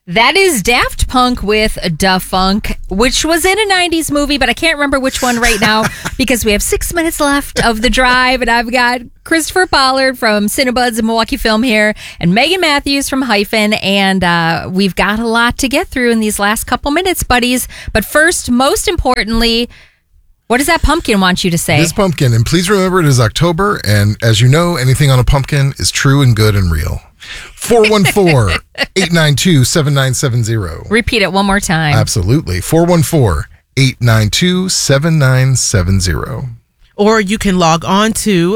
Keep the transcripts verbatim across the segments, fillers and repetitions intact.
That is Daft Punk with Da Funk, which was in a nineties movie, but I can't remember which one right now because we have six minutes left of the drive, and I've got Christopher Pollard from Cinebuds and Milwaukee Film here, and Megan Matthews from Hyphen, and uh, we've got a lot to get through in these last couple minutes, buddies. But first, most importantly, what does that pumpkin want you to say? This pumpkin, and please remember it is October, and as you know, anything on a pumpkin is true and good and real. four one four, eight nine two, seven nine seven zero. Repeat it one more time. Absolutely. four one four, eight nine two, seven nine seven zero. Or you can log on to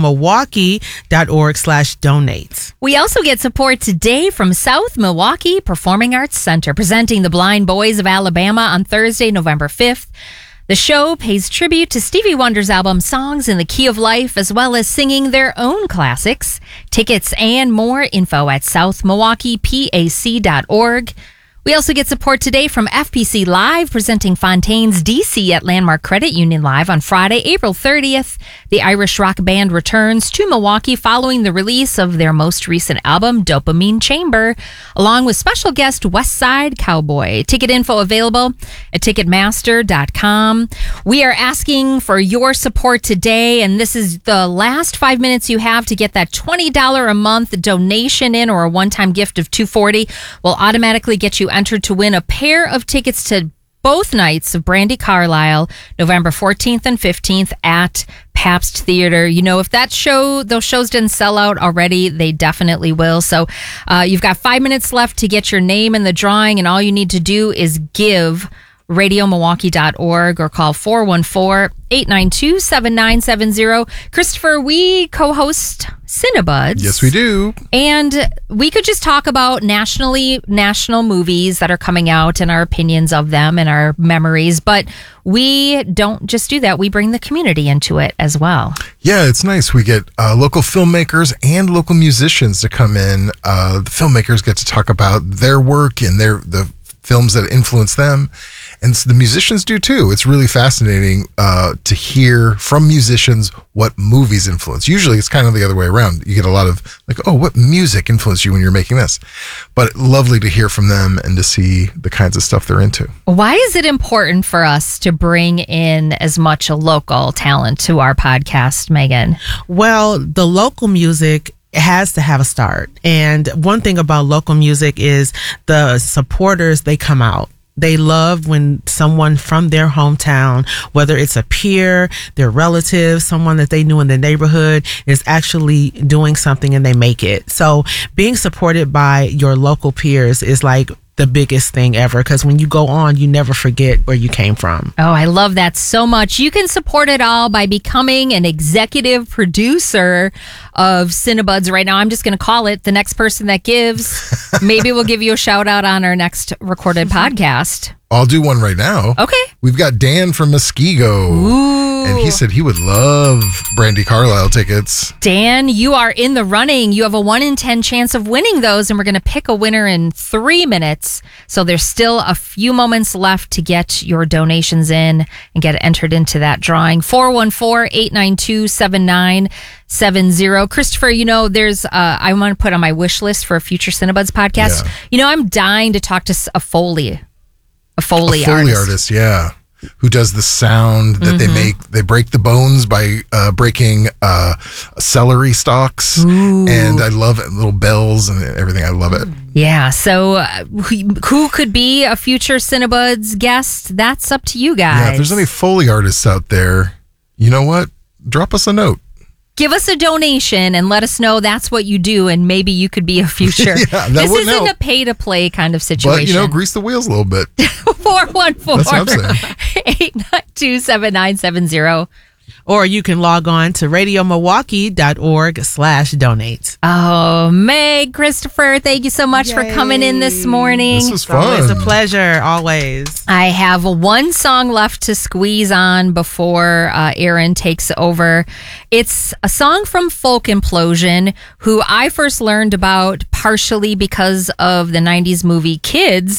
radiomilwaukee.org slash donate. We also get support today from South Milwaukee Performing Arts Center, presenting the Blind Boys of Alabama on Thursday, November fifth. The show pays tribute to Stevie Wonder's album Songs in the Key of Life, as well as singing their own classics. Tickets and more info at south milwaukee p a c dot org. We also get support today from F P C Live, presenting Fontaine's D C at Landmark Credit Union Live on Friday, April thirtieth. The Irish rock band returns to Milwaukee following the release of their most recent album, Dopamine Chamber, along with special guest West Side Cowboy. Ticket info available at ticketmaster dot com. We are asking for your support today, and this is the last five minutes you have to get that twenty dollars a month donation in, or a one-time gift of two hundred forty dollars will automatically get you entered to win a pair of tickets to both nights of Brandi Carlile, November fourteenth and fifteenth at Pabst Theater. You know, if that show, those shows didn't sell out already, they definitely will. So uh, you've got five minutes left to get your name in the drawing, and all you need to do is give radio milwaukee dot org or call four one four, eight nine two, seven nine seven zero. Christopher, we co-host Cinebuds. Yes, we do. And we could just talk about nationally, national movies that are coming out and our opinions of them and our memories. But we don't just do that. We bring the community into it as well. Yeah, it's nice. We get uh, local filmmakers and local musicians to come in. Uh, the filmmakers get to talk about their work and their the films that influence them. And the musicians do too. It's really fascinating uh, to hear from musicians what movies influence. Usually it's kind of the other way around. You get a lot of like, oh, what music influenced you when you're making this? But lovely to hear from them and to see the kinds of stuff they're into. Why is it important for us to bring in as much local talent to our podcast, Megan? Well, the local music has to have a start. And one thing about local music is the supporters, they come out. They love when someone from their hometown, whether it's a peer, their relative, someone that they knew in the neighborhood, is actually doing something and they make it. So being supported by your local peers is like the biggest thing ever, because when you go on, you never forget where you came from. Oh, I love that so much. You can support it all by becoming an executive producer of Cinebuds right now. I'm just going to call it the next person that gives. Maybe we'll give you a shout out on our next recorded podcast. I'll do one right now. Okay. We've got Dan from Muskego. Ooh. And he said he would love Brandi Carlile tickets. Dan, you are in the running. You have a one in ten chance of winning those, and we're going to pick a winner in three minutes. So there's still a few moments left to get your donations in and get entered into that drawing. four one four, eight nine two, seven nine seven zero. Christopher, you know, there's, uh, I want to put on my wish list for a future Cinebuds podcast. Yeah. You know, I'm dying to talk to a Foley, a Foley, a Foley artist. artist, yeah. Who does the sound that Mm-hmm. they make. They break the bones by uh, breaking uh, celery stalks. Ooh. And I love it. Little bells and everything. I love it. Yeah. So uh, who, who could be a future Cinebuds guest? That's up to you guys. Yeah, if there's any Foley artists out there, you know what? Drop us a note. Give us a donation and let us know that's what you do, and maybe you could be a future. Yeah, that this wouldn't isn't help. a pay-to-play kind of situation. But, you know, grease the wheels a little bit. four one four, That's what I'm saying. eight nine two, seven nine seven zero. Or you can log on to radiomilwaukee.org slash donate. Oh, Meg, Christopher, thank you so much for coming in this morning. This was It's always a fun. pleasure, always. I have one song left to squeeze on before uh, Aaron takes over. It's a song from Folk Implosion, who I first learned about partially because of the nineties movie Kids.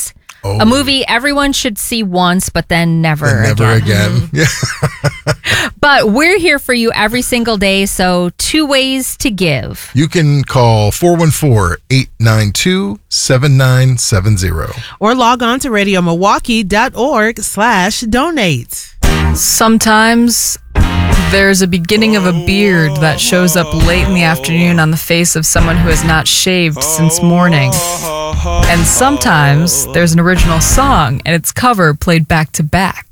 Oh. A movie everyone should see once, but then never And never again. again. Yeah. But we're here for you every single day, so two ways to give. You can call four one four, eight nine two, seven nine seven zero. Or log on to radio milwaukee dot org slash donate. Sometimes there's a beginning of a beard that shows up late in the afternoon on the face of someone who has not shaved since morning. And sometimes there's an original song and its cover played back to back.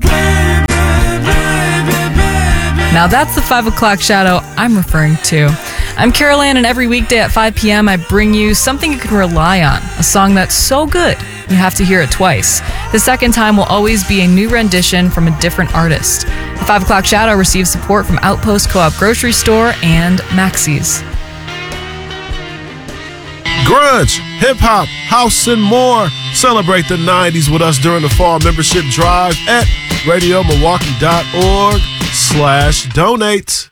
Now that's the five o'clock shadow I'm referring to. I'm Carol Ann, and every weekday at five p.m. I bring you something you can rely on, a song that's so good you have to hear it twice. The second time will always be a new rendition from a different artist. The five o'clock shadow receives support from Outpost Co-op Grocery Store and Maxie's. Grunge, hip-hop, house, and more. Celebrate the nineties with us during the fall membership drive at radio milwaukee dot org slash donate.